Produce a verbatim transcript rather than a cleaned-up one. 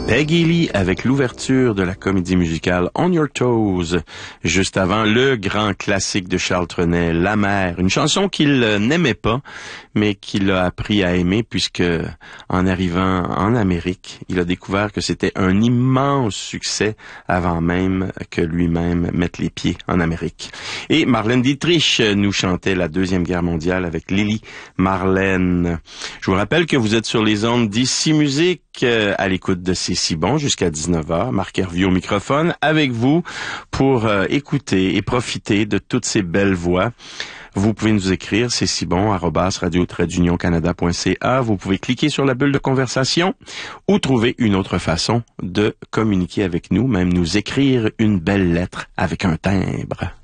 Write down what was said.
Peggy Lee avec l'ouverture de la comédie musicale On Your Toes. Juste avant, le grand classique de Charles Trenet, La Mer. Une chanson qu'il n'aimait pas, mais qu'il a appris à aimer puisque, en arrivant en Amérique, il a découvert que c'était un immense succès avant même que lui-même mette les pieds en Amérique. Et Marlène Dietrich nous chantait la Deuxième Guerre mondiale avec Lily Marlène. Je vous rappelle que vous êtes sur les ondes d'Ici Musique, à l'écoute de C'est si bon jusqu'à dix-neuf heures. Marc Hervieux au microphone avec vous pour euh, écouter et profiter de toutes ces belles voix. Vous pouvez nous écrire, c'est si bon, arobase radio trait d'union canada point c a. Vous pouvez cliquer sur la bulle de conversation ou trouver une autre façon de communiquer avec nous, même nous écrire une belle lettre avec un timbre.